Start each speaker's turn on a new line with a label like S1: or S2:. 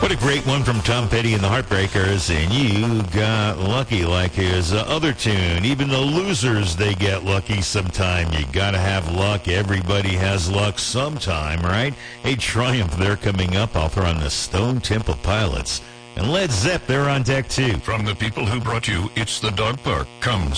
S1: What a great one from Tom Petty and the Heartbreakers, and you got lucky like his other tune. Even the losers, they get lucky sometime. You gotta have luck. Everybody has luck sometime, right? Hey, Triumph, they're coming up. I'll throw on the Stone Temple Pilots. And Led Zepp, they're on deck too.
S2: From the people who brought you It's the Dog Park comes